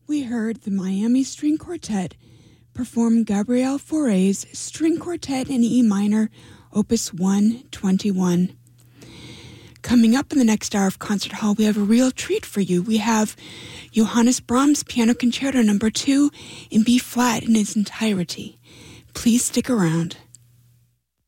We heard the Miami String Quartet perform Gabriel Fauré's String Quartet in E minor, Opus 121. Coming up in the next hour of Concert Hall, we have a real treat for you. We have Johannes Brahms Piano Concerto No. 2 in B-flat in its entirety. Please stick around.